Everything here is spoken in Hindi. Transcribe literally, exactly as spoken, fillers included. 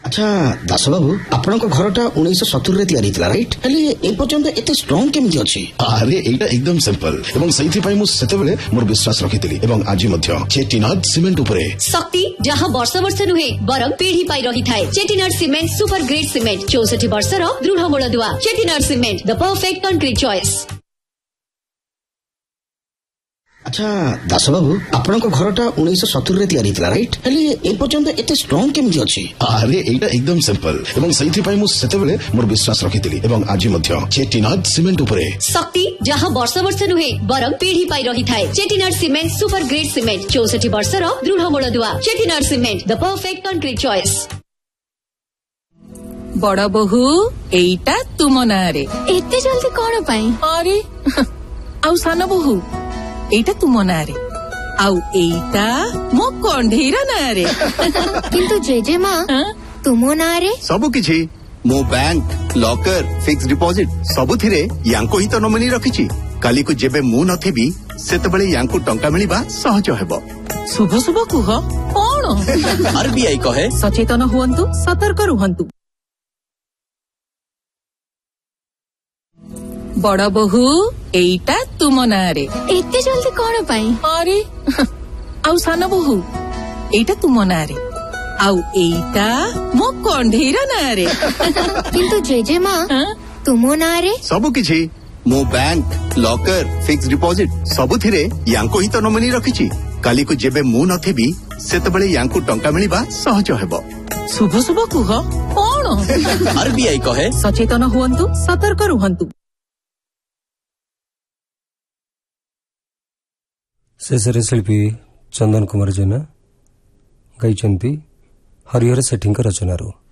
अच्छा दास बाबू आपन को घरटा उन्नीस सत्तर रे तैयारी थिला राइट हेले ए पर्यंत एते स्ट्रांग केमि अछि? अरे एटा एकदम सिंपल एवं सही पई मु सेतेबेले मोर विश्वास रखितली एवं आज मध्य चेटीनाद सीमेंट उपरे शक्ति जहां वर्ष वर्ष नुहे बरम पीढ़ी पाई रही थाए। Chettinad cement super grade cement चौसठ वर्षर दृढ़ मूलदुआ। Chettinad cement the perfect concrete choice. अच्छा दास बाबू आपन को घरटा उन्नीस सत्तर रे तैयारी थिला राइट हेले ए पर्यंत एते स्ट्रांग केमि अछि? अरे एटा एकदम सिंपल एवं सही पई मु सेतेबेले मोर विश्वास रखितली एवं आज मध्य चेटीनाद सीमेंट उपरे शक्ति जहां वर्ष वर्ष नुहे बरम पीढ़ी पाई रही थाए। Chettinad cement super grade cement चौसठ वर्षर दृढ़ मूलदुआ। Chettinad cement the perfect concrete choice. बड़ बहु एटा तुम नारे एते जल्दी कोन पाई? अरे आउ सान बहु एटा तुम नारे आउ एटा मो कंढेर नारे किंतु जेजे मां तुम नारे सबु किछि मो बैंक लॉकर फिक्स डिपॉजिट सबुथिरे यांको ही तो नोमिनी रखिछि। काली को जेबे मु नथिबी सेतबेले यांको टंका मिलिबा सहज हेबो। शुभ शुभ कुह कोन आरबीआई कहे सचेतन हुअन्तु सतर्क रुहन्तु। बड़ बहु एटा तुम नारे एते जल्दी कोन पाई? अरे आउ सान बहु एटा तुम नारे आउ एटा मो कंढेर नारे किंतु जेजे मां तुम नारे सबु किछि मो बैंक लॉकर फिक्स डिपॉजिट सबुथिरे यांको ही तो नोमिनी रखिछि। काली को जेबे मु नथिबी सेतबेले यांको टंका मिलिबा सहज हेबो। शुभ शुभ कुह कोन आरबीआई कहे सचेतन हुअन्तु सतर्क रुहन्तु। शेषरे शिल्पी चंदन कुमार जेना गाइचंती हरिहर सेठी रचनारू।